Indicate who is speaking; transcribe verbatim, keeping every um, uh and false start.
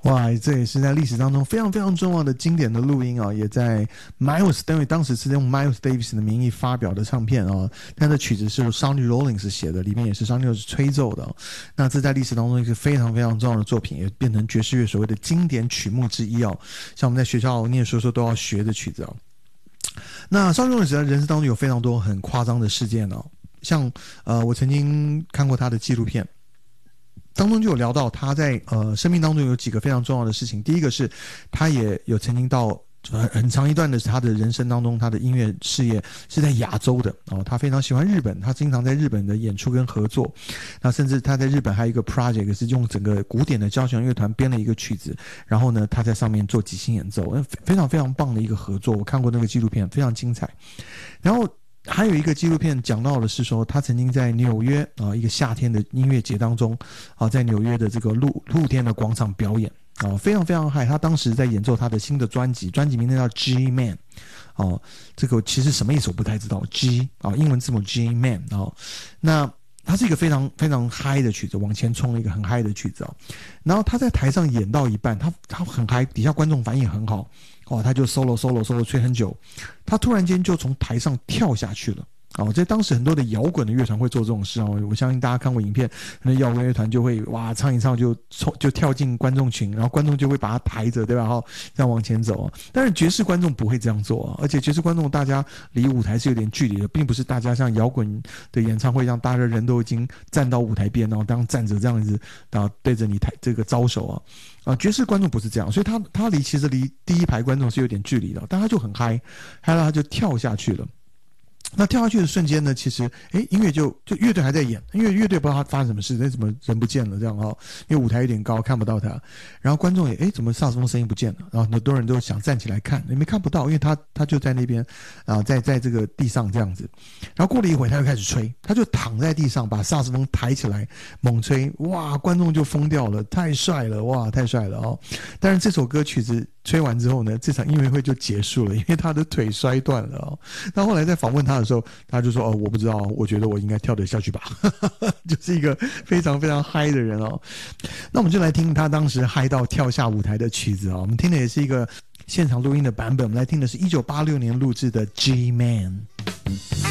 Speaker 1: 哇，这也是在历史当中非常非常重要的经典的录音啊，也在 Miles， 因为当时是用 Miles Davis 的名义发表的唱片啊，但这曲子是由 Sonny Rollins 写的，里面也是 Sonny Rollins 吹奏的、啊。那这在历史当中一个非常非常重要的作品，也变成爵士乐所谓的经典曲目之一哦。像我们在学校念书的时候都要学的曲子哦。那 Sonny Rollins 在人生当中有非常多很夸张的事件哦，像呃，我曾经看过他的纪录片。当中就有聊到他在呃生命当中有几个非常重要的事情。第一个是，他也有曾经到很长一段的他的人生当中，他的音乐事业是在亚洲的哦。他非常喜欢日本，他经常在日本的演出跟合作。那甚至他在日本还有一个 project 是用整个古典的交响乐团编了一个曲子，然后呢他在上面做即兴演奏，非常非常棒的一个合作。我看过那个纪录片，非常精彩。然后还有一个纪录片讲到的是说，他曾经在纽约啊一个夏天的音乐节当中啊，在纽约的这个露露天的广场表演啊，非常非常嗨。他当时在演奏他的新的专辑，专辑名称叫 G Man 哦、啊，这个其实什么意思我不太知道 ，G 啊英文字母 G Man 啊，那它是一个非常非常嗨的曲子，往前冲一个很嗨的曲子啊。然后他在台上演到一半，他他很嗨，底下观众反应很好。哦，他就 solo solo solo 吹很久，他突然间就从台上跳下去了。哦，在当时很多的摇滚的乐团会做这种事啊，我相信大家看过影片，那摇滚乐团就会哇唱一唱就冲就跳进观众群，然后观众就会把他抬着，对吧？哈，这样往前走啊。但是爵士观众不会这样做啊，而且爵士观众大家离舞台是有点距离的，并不是大家像摇滚的演唱会，让大家人都已经站到舞台边，然后当站着这样子，然后对着你台这个招手啊。啊，爵士观众不是这样，所以他他离其实离第一排观众是有点距离的，但他就很嗨，嗨了他就跳下去了。那跳下去的瞬间呢，其实诶音乐就就乐队还在演，因为乐队不知道他发生什么事，那怎么人不见了这样哦，因为舞台有点高看不到他，然后观众也诶怎么萨克斯风声音不见了，然后很多人都想站起来看，你没看不到，因为他他就在那边啊，在在这个地上这样子，然后过了一会他就开始吹，他就躺在地上把萨克斯风抬起来猛吹，哇，观众就疯掉了，太帅了，哇，太帅了哦！但是这首歌曲子吹完之后呢，这场音乐会就结束了，因为他的腿摔断了哦。那后来在访问他的时候，他就说：“哦，我不知道，我觉得我应该跳得下去吧。”就是一个非常非常嗨的人哦。那我们就来听他当时嗨到跳下舞台的曲子啊、哦。我们听的也是一个现场录音的版本，我们来听的是一九八六年录制的《G Man》。